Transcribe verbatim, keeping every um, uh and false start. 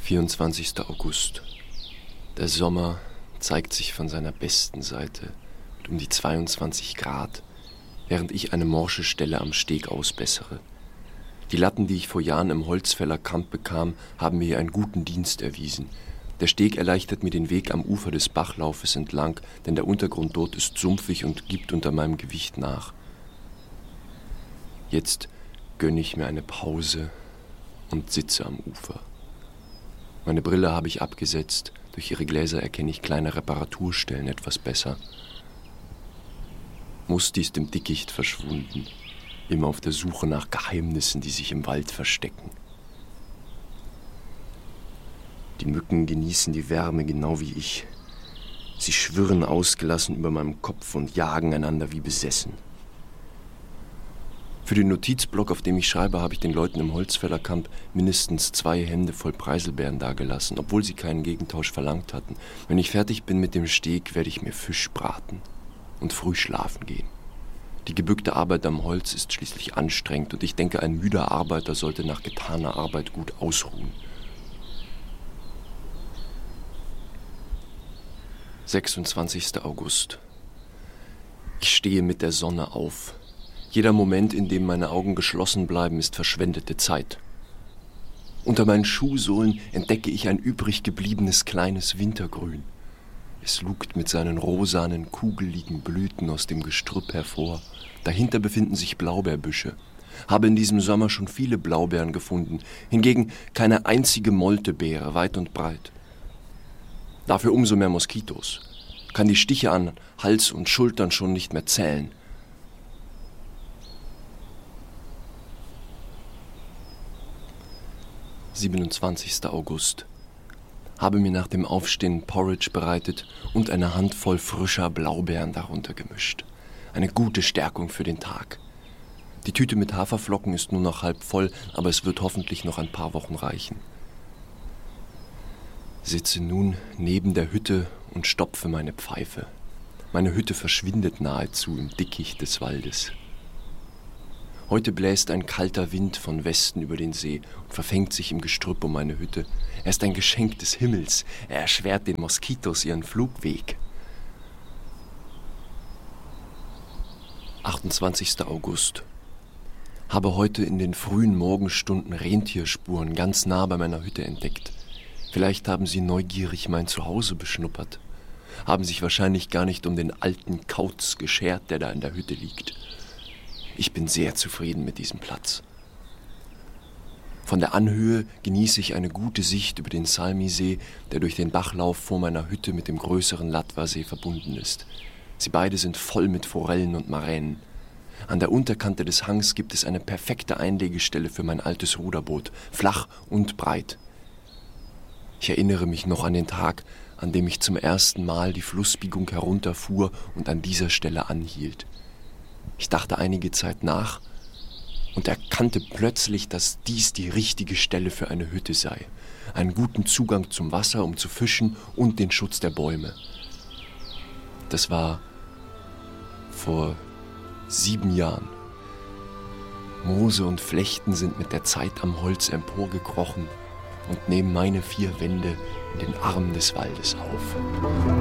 vierundzwanzigster August. Der Sommer zeigt sich von seiner besten Seite mit um die zweiundzwanzig Grad, während ich eine morsche Stelle am Steg ausbessere. Die Latten, die ich vor Jahren im Holzfäller Kamp bekam, haben mir hier einen guten Dienst erwiesen. Der Steg erleichtert mir den Weg am Ufer des Bachlaufes entlang, denn der Untergrund dort ist sumpfig und gibt unter meinem Gewicht nach. Jetzt gönne ich mir eine Pause und sitze am Ufer. Meine Brille habe ich abgesetzt. Durch ihre Gläser erkenne ich kleine Reparaturstellen etwas besser. Musti ist im Dickicht verschwunden, immer auf der Suche nach Geheimnissen, die sich im Wald verstecken. Die Mücken genießen die Wärme genau wie ich. Sie schwirren ausgelassen über meinem Kopf und jagen einander wie besessen. Für den Notizblock, auf dem ich schreibe, habe ich den Leuten im Holzfällerkamp mindestens zwei Hände voll Preiselbeeren dagelassen, obwohl sie keinen Gegentausch verlangt hatten. Wenn ich fertig bin mit dem Steg, werde ich mir Fisch braten und früh schlafen gehen. Die gebückte Arbeit am Holz ist schließlich anstrengend und ich denke, ein müder Arbeiter sollte nach getaner Arbeit gut ausruhen. sechsundzwanzigster August. Ich stehe mit der Sonne auf. Jeder Moment, in dem meine Augen geschlossen bleiben, ist verschwendete Zeit. Unter meinen Schuhsohlen entdecke ich ein übrig gebliebenes kleines Wintergrün. Es lugt mit seinen rosanen, kugeligen Blüten aus dem Gestrüpp hervor. Dahinter befinden sich Blaubeerbüsche. Habe in diesem Sommer schon viele Blaubeeren gefunden, hingegen keine einzige Moltebeere, weit und breit. Dafür umso mehr Moskitos. Kann die Stiche an Hals und Schultern schon nicht mehr zählen. siebenundzwanzigster August. Habe mir nach dem Aufstehen Porridge bereitet und eine Handvoll frischer Blaubeeren darunter gemischt. Eine gute Stärkung für den Tag. Die Tüte mit Haferflocken ist nur noch halb voll, aber es wird hoffentlich noch ein paar Wochen reichen. Sitze nun neben der Hütte und stopfe meine Pfeife. Meine Hütte verschwindet nahezu im Dickicht des Waldes. Heute bläst ein kalter Wind von Westen über den See und verfängt sich im Gestrüpp um meine Hütte. Er ist ein Geschenk des Himmels. Er erschwert den Moskitos ihren Flugweg. achtundzwanzigster August. Habe heute in den frühen Morgenstunden Rentierspuren ganz nah bei meiner Hütte entdeckt. Vielleicht haben sie neugierig mein Zuhause beschnuppert. Haben sich wahrscheinlich gar nicht um den alten Kauz geschert, der da in der Hütte liegt. Ich bin sehr zufrieden mit diesem Platz. Von der Anhöhe genieße ich eine gute Sicht über den Salmisee, der durch den Bachlauf vor meiner Hütte mit dem größeren Latwasee verbunden ist. Sie beide sind voll mit Forellen und Maränen. An der Unterkante des Hangs gibt es eine perfekte Einlegestelle für mein altes Ruderboot, flach und breit. Ich erinnere mich noch an den Tag, an dem ich zum ersten Mal die Flussbiegung herunterfuhr und an dieser Stelle anhielt. Ich dachte einige Zeit nach und erkannte plötzlich, dass dies die richtige Stelle für eine Hütte sei. Einen guten Zugang zum Wasser, um zu fischen und den Schutz der Bäume. Das war vor sieben Jahren. Moose und Flechten sind mit der Zeit am Holz emporgekrochen und nehmen meine vier Wände in den Armen des Waldes auf.